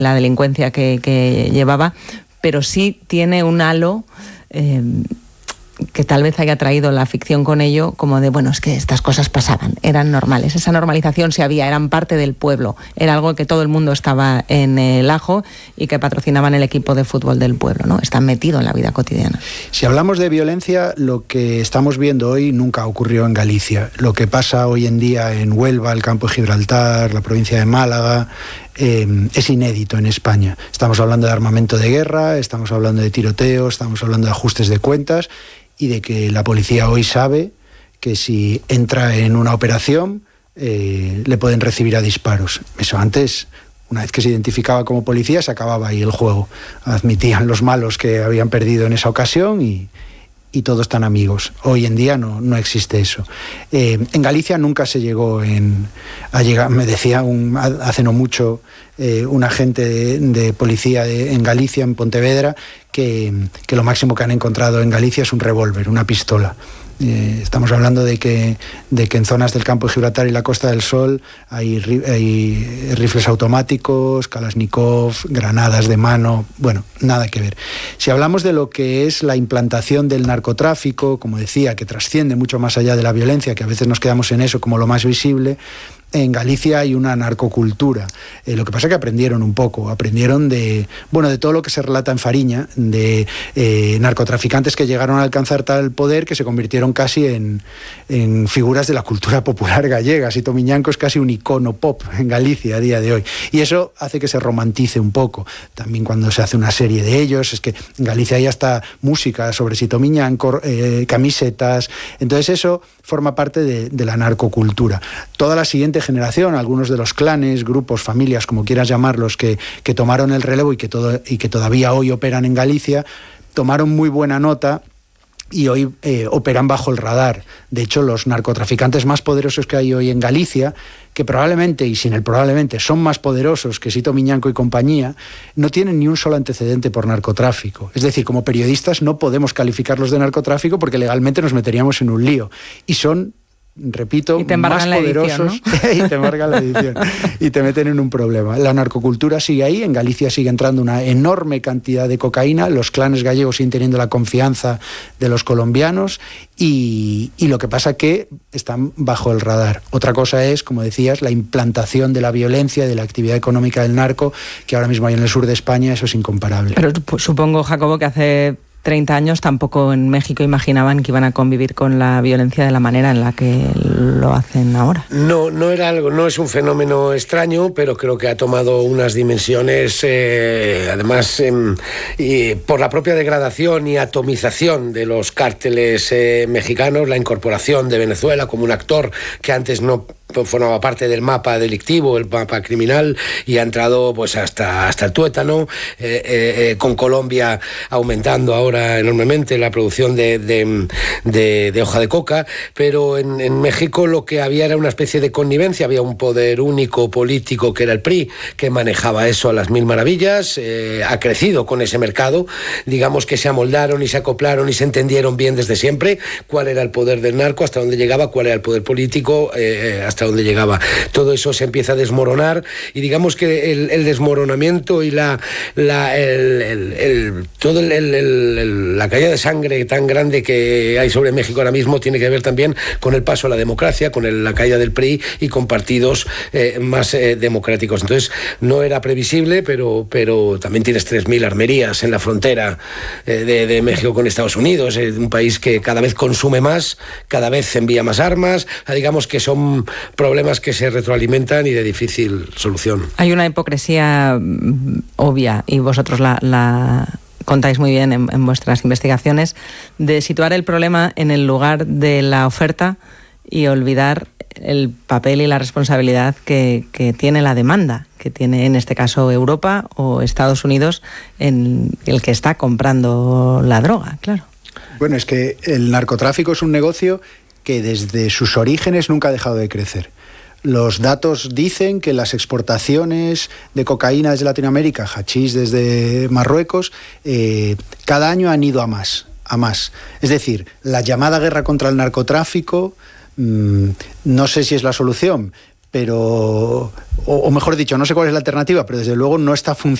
la delincuencia que llevaba, pero sí tiene un halo que tal vez haya traído la ficción con ello, como de, bueno, es que estas cosas pasaban, eran normales, esa normalización se había, eran parte del pueblo, era algo que todo el mundo estaba en el ajo y que patrocinaban el equipo de fútbol del pueblo, ¿no? Está metido en la vida cotidiana. Si hablamos de violencia, lo que estamos viendo hoy nunca ocurrió en Galicia. Lo que pasa hoy en día en Huelva, el campo de Gibraltar, la provincia de Málaga, es inédito en España. Estamos hablando de armamento de guerra, estamos hablando de tiroteos, estamos hablando de ajustes de cuentas, y de que la policía hoy sabe que si entra en una operación le pueden recibir a disparos. Eso antes, una vez que se identificaba como policía, se acababa ahí el juego. Admitían los malos que habían perdido en esa ocasión y todos tan amigos. Hoy en día no existe eso. En Galicia nunca se llegó a llegar, me decía hace no mucho un agente de policía en Galicia, en Pontevedra, que lo máximo que han encontrado en Galicia es un revólver, una pistola. Estamos hablando de que en zonas del campo de Gibraltar y la Costa del Sol hay rifles automáticos, Kalashnikov, granadas de mano, bueno, nada que ver. Si hablamos de lo que es la implantación del narcotráfico, como decía, que trasciende mucho más allá de la violencia, que a veces nos quedamos en eso como lo más visible, en Galicia hay una narcocultura. Lo que pasa es que aprendieron de todo lo que se relata en Fariña, de narcotraficantes que llegaron a alcanzar tal poder que se convirtieron casi en figuras de la cultura popular gallega. Sito Miñanco es casi un icono pop en Galicia a día de hoy. Y eso hace que se romantice un poco. También cuando se hace una serie de ellos, es que en Galicia hay hasta música sobre Sito Miñanco, camisetas. Entonces eso forma parte de la narcocultura. Toda la siguiente generación, algunos de los clanes, grupos, familias, como quieras llamarlos, que tomaron el relevo y que todavía hoy operan en Galicia, tomaron muy buena nota y hoy operan bajo el radar. De hecho, los narcotraficantes más poderosos que hay hoy en Galicia, que probablemente, y sin el probablemente, son más poderosos que Sito Miñanco y compañía, no tienen ni un solo antecedente por narcotráfico. Es decir, como periodistas no podemos calificarlos de narcotráfico porque legalmente nos meteríamos en un lío. Y son, repito, más poderosos, edición, ¿no? Y te embargan la edición y te meten en un problema. La narcocultura sigue ahí, en Galicia sigue entrando una enorme cantidad de cocaína, los clanes gallegos siguen teniendo la confianza de los colombianos y lo que pasa que están bajo el radar. Otra cosa es, como decías, la implantación de la violencia, de la actividad económica del narco, que ahora mismo hay en el sur de España, eso es incomparable. Pero supongo, Jacobo, que hace 30 años tampoco en México imaginaban que iban a convivir con la violencia de la manera en la que lo hacen ahora. No es un fenómeno extraño, pero creo que ha tomado unas dimensiones, además, por la propia degradación y atomización de los cárteles mexicanos, la incorporación de Venezuela como un actor que antes no formaba parte del mapa delictivo, el mapa criminal, y ha entrado pues hasta el tuétano, con Colombia aumentando ahora enormemente la producción de hoja de coca, pero en México lo que había era una especie de connivencia, había un poder único político que era el PRI, que manejaba eso a las mil maravillas, ha crecido con ese mercado, digamos que se amoldaron y se acoplaron y se entendieron bien desde siempre cuál era el poder del narco, hasta dónde llegaba, cuál era el poder político, hasta dónde llegaba. Todo eso se empieza a desmoronar y digamos que el desmoronamiento y la caída de sangre tan grande que hay sobre México ahora mismo tiene que ver también con el paso a la democracia, con la caída del PRI y con partidos más democráticos. Entonces no era previsible, pero también tienes 3.000 armerías en la frontera de México con Estados Unidos, un país que cada vez consume más, cada vez envía más armas, digamos que son problemas que se retroalimentan y de difícil solución. Hay una hipocresía obvia, y vosotros la contáis muy bien en vuestras investigaciones, de situar el problema en el lugar de la oferta y olvidar el papel y la responsabilidad que tiene la demanda, que tiene en este caso Europa o Estados Unidos, en el que está comprando la droga, claro. Bueno, es que el narcotráfico es un negocio que desde sus orígenes nunca ha dejado de crecer. Los datos dicen que las exportaciones de cocaína desde Latinoamérica, hachís desde Marruecos, cada año han ido a más. Es decir, la llamada guerra contra el narcotráfico, no sé si es la solución, pero, o mejor dicho, no sé cuál es la alternativa, pero desde luego no está funcionando